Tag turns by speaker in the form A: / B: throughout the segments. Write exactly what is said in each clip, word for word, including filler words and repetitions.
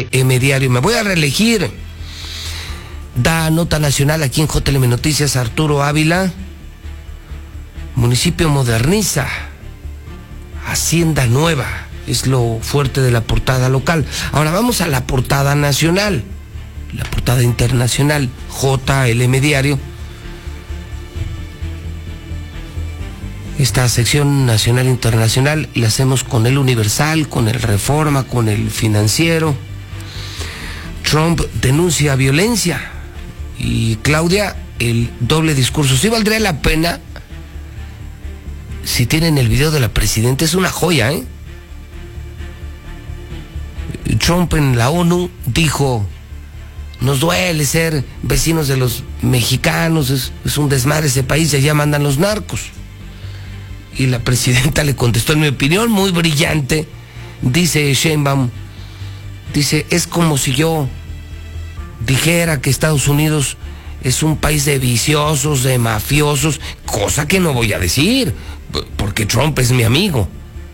A: L M Diario. Me voy a reelegir. Da nota nacional aquí en J L M Noticias Arturo Ávila. Municipio moderniza. Hacienda nueva. Es lo fuerte de la portada local. Ahora vamos a la portada nacional. La portada internacional. J L M Diario. Esta sección nacional e internacional la hacemos con el Universal, con el Reforma, con el Financiero. Trump denuncia violencia. Y Claudia, el doble discurso. Sí valdría la pena, si tienen el video de la presidenta, es una joya, ¿eh? Trump en la ONU dijo: nos duele ser vecinos de los mexicanos, es, es un desmadre ese país, y allá mandan los narcos. Y la presidenta le contestó, en mi opinión, muy brillante. Dice Sheinbaum, dice, es como si yo dijera que Estados Unidos es un país de viciosos, de mafiosos, cosa que no voy a decir, porque Trump es mi amigo.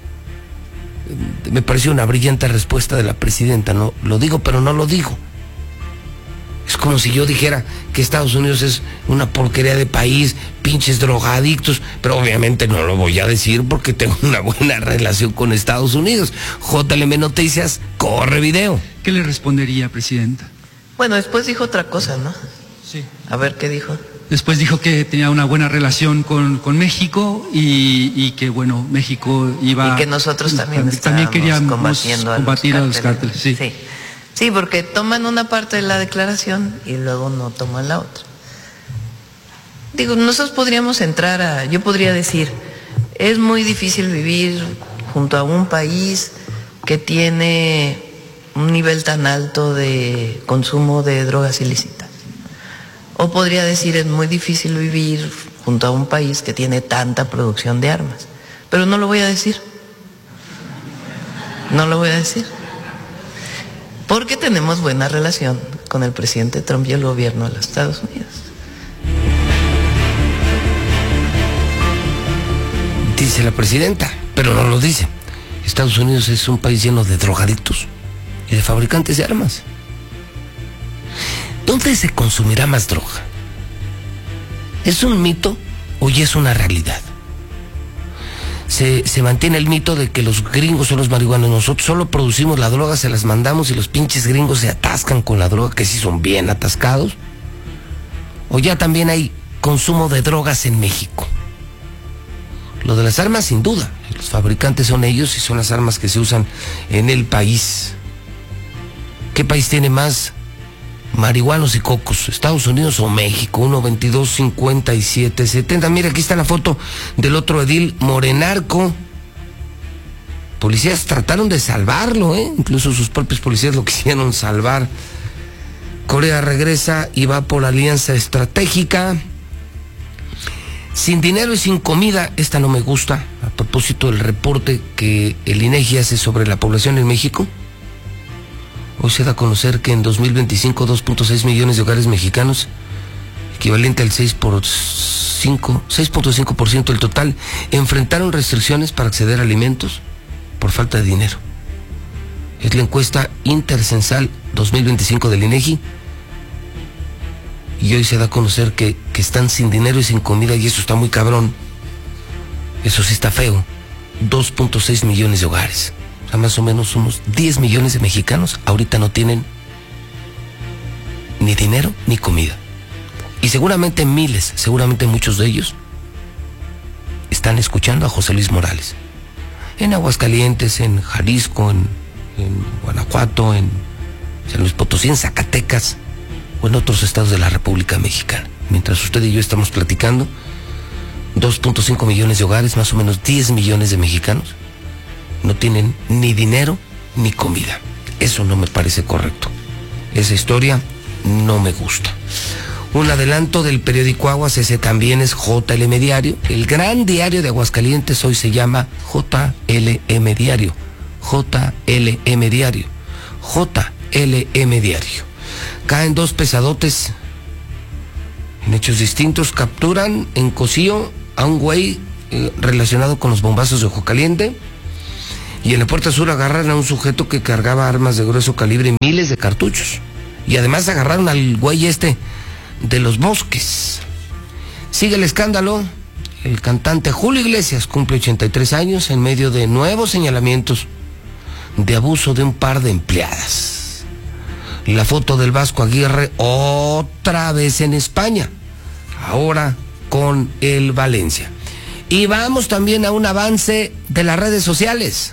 A: Me pareció una brillante respuesta de la presidenta. No lo digo, pero no lo digo. Es como si yo dijera que Estados Unidos es una porquería de país, pinches drogadictos, pero obviamente no lo voy a decir porque tengo una buena relación con Estados Unidos. J L M Noticias, corre video.
B: ¿Qué le respondería, presidenta?
C: Bueno, después dijo otra cosa, ¿no?
B: Sí.
C: A ver, ¿qué dijo?
B: Después dijo que tenía una buena relación con, con México y, y que, bueno, México iba...
C: Y que nosotros también,
B: también queríamos
C: combatiendo
B: combatir
C: a
B: a
C: los
B: los
C: cárteles.
B: cárteles. Sí.
C: Sí. Sí, porque toman una parte de la declaración y luego no toman la otra. Digo, nosotros podríamos entrar a... Yo podría decir, es muy difícil vivir junto a un país que tiene un nivel tan alto de consumo de drogas ilícitas. O podría decir, es muy difícil vivir junto a un país que tiene tanta producción de armas. Pero no lo voy a decir. No lo voy a decir. Porque tenemos buena relación con el presidente Trump y el gobierno de los Estados Unidos.
A: Dice la presidenta, pero no lo dice. Estados Unidos es un país lleno de drogadictos y de fabricantes de armas. ¿Dónde se consumirá más droga? ¿Es un mito o ya es una realidad? Se, se mantiene el mito de que los gringos son los marihuanos. Nosotros solo producimos la droga, se las mandamos y los pinches gringos se atascan con la droga, que sí son bien atascados. ¿O ya también hay consumo de drogas en México? Lo de las armas, sin duda. Los fabricantes son ellos y son las armas que se usan en el país. ¿Qué país tiene más marihuanos y cocos? ¿Estados Unidos o México? uno veintidós cincuenta y siete setenta. Mira, aquí está la foto del otro edil morenarco. Policías trataron de salvarlo, ¿eh? Incluso sus propios policías lo quisieron salvar. Corea regresa y va por alianza estratégica. Sin dinero y sin comida, esta no me gusta. A propósito del reporte que el INEGI hace sobre la población en México. Hoy se da a conocer que en dos mil veinticinco dos punto seis millones de hogares mexicanos, equivalente al seis punto cinco por ciento del total, enfrentaron restricciones para acceder a alimentos por falta de dinero. Es la encuesta intercensal dos mil veinticinco del INEGI. Y hoy se da a conocer que, que están sin dinero y sin comida, y eso está muy cabrón. Eso sí está feo. dos punto seis millones de hogares. O sea, más o menos unos diez millones de mexicanos ahorita no tienen ni dinero ni comida. Y seguramente miles, seguramente muchos de ellos están escuchando a José Luis Morales. En Aguascalientes, en Jalisco, en, en Guanajuato, en San Luis Potosí, en Zacatecas o en otros estados de la República Mexicana. Mientras usted y yo estamos platicando, dos punto cinco millones de hogares, más o menos diez millones de mexicanos, no tienen ni dinero ni comida. Eso no me parece correcto. Esa historia no me gusta. Un adelanto del periódico Aguas, ese también es J L M Diario. El gran diario de Aguascalientes hoy se llama J L M Diario. J L M Diario. J L M Diario. Caen dos pesadotes en hechos distintos. Capturan en Cocío a un güey eh, relacionado con los bombazos de Ojo Caliente. Y en la puerta sur agarran a un sujeto que cargaba armas de grueso calibre y miles de cartuchos. Y además agarraron al güey este de Los Bosques. Sigue el escándalo. El cantante Julio Iglesias cumple ochenta y tres años en medio de nuevos señalamientos de abuso de un par de empleadas. La foto del Vasco Aguirre otra vez en España, ahora con el Valencia. Y vamos también a un avance de las redes sociales.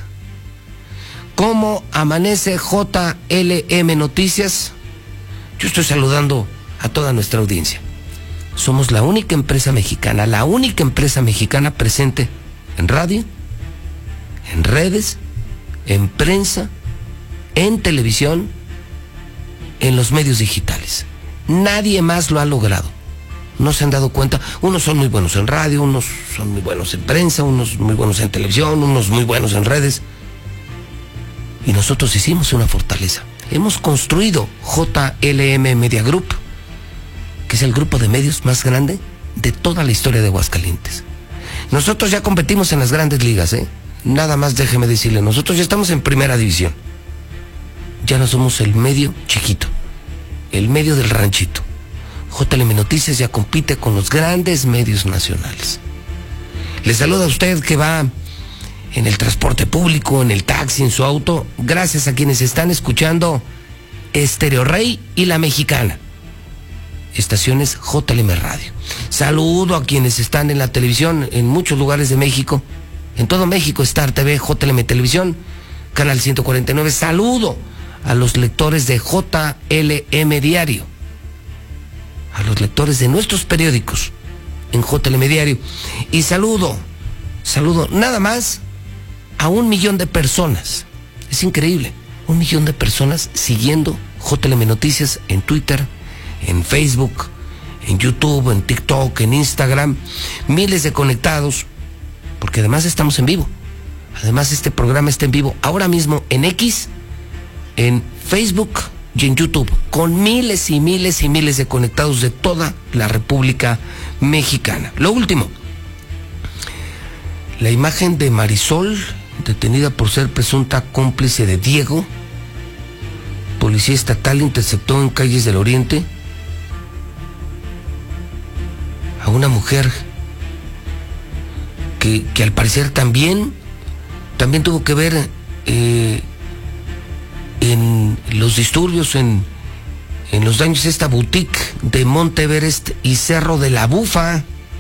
A: ¿Cómo amanece J L M Noticias? Yo estoy saludando a toda nuestra audiencia. Somos la única empresa mexicana, la única empresa mexicana presente en radio, en redes, en prensa, en televisión, en los medios digitales. Nadie más lo ha logrado. No se han dado cuenta. Unos son muy buenos en radio, unos son muy buenos en prensa, unos muy buenos en televisión, unos muy buenos en redes. Y nosotros hicimos una fortaleza. Hemos construido J L M Media Group, que es el grupo de medios más grande de toda la historia de Aguascalientes. Nosotros ya competimos en las grandes ligas, ¿eh? Nada más déjeme decirle, nosotros ya estamos en primera división. Ya no somos el medio chiquito, el medio del ranchito. J L M Noticias ya compite con los grandes medios nacionales. Le saluda a usted que va en el transporte público, en el taxi, en su auto, gracias a quienes están escuchando Estéreo Rey y La Mexicana, estaciones J L M Radio. Saludo a quienes están en la televisión en muchos lugares de México, en todo México, Star T V, J L M Televisión, Canal ciento cuarenta y nueve. Saludo a los lectores de J L M Diario, a los lectores de nuestros periódicos en J L M Diario. Y saludo, saludo nada más a un millón de personas. Es increíble, un millón de personas siguiendo J L M Noticias en Twitter, en Facebook, en YouTube, en TikTok, en Instagram. Miles de conectados, porque además estamos en vivo. Además este programa está en vivo ahora mismo en X, en Facebook y en YouTube, con miles y miles y miles de conectados de toda la República Mexicana. Lo último, la imagen de Marisol, detenida por ser presunta cómplice de Diego. Policía estatal interceptó en calles del Oriente a una mujer que, que al parecer también, también tuvo que ver eh, en los disturbios, en, en los daños a esta boutique de Monte Everest y Cerro de la Bufa.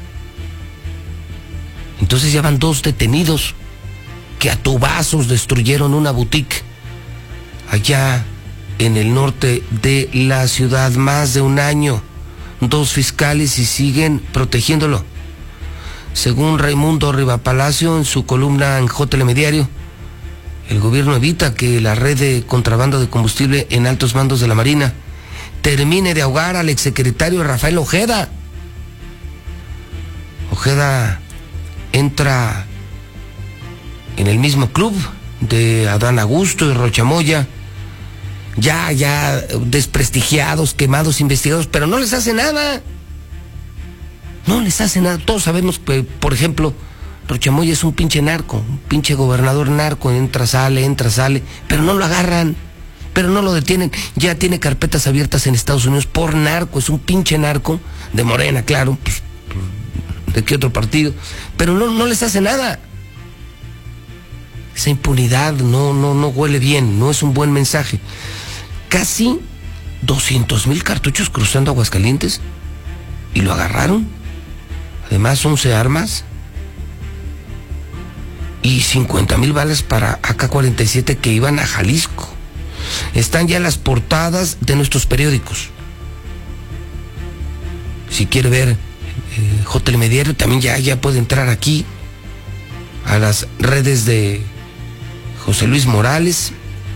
A: Entonces ya van dos detenidos que a tubazos destruyeron una boutique allá en el norte de la ciudad. Más de un año, dos fiscales y siguen protegiéndolo. Según Raimundo Rivapalacio en su columna en J L M Diario, el gobierno evita que la red de contrabando de combustible en altos mandos de la Marina termine de ahogar al exsecretario Rafael Ojeda. Ojeda entra en el mismo club de Adán Augusto y Rocha Moya, ya, ya desprestigiados, quemados, investigados, pero no les hace nada. No les hace nada. Todos sabemos que, por ejemplo, Rocha Moya es un pinche narco, un pinche gobernador narco, entra, sale, entra, sale, pero no lo agarran, pero no lo detienen. Ya tiene carpetas abiertas en Estados Unidos por narco, es un pinche narco, de Morena, claro, pues, ¿de qué otro partido? Pero no, no les hace nada. Esa impunidad no, no, no huele bien, no es un buen mensaje. Casi doscientos mil cartuchos cruzando Aguascalientes y lo agarraron. Además once armas y cincuenta mil balas para A K cuarenta y siete que iban a Jalisco. Están ya las portadas de nuestros periódicos. Si quiere ver eh, J L M Diario, también ya, ya puede entrar aquí a las redes de José Luis Morales.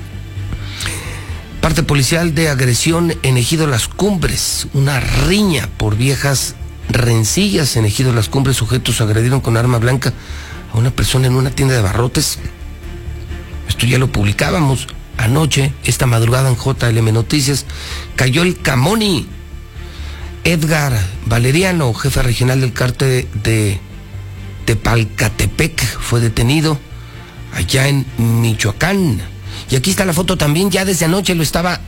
A: Parte policial de agresión en Ejido Las Cumbres. Una riña por viejas rencillas en Ejido Las Cumbres. Sujetos agredieron con arma blanca a una persona en una tienda de abarrotes. Esto ya lo publicábamos anoche, esta madrugada en J L M Noticias. Cayó el Camoni. Edgar Valeriano, jefe regional del cártel de Tepalcatepec, fue detenido allá en Michoacán. Y aquí está la foto también, ya desde anoche lo estaba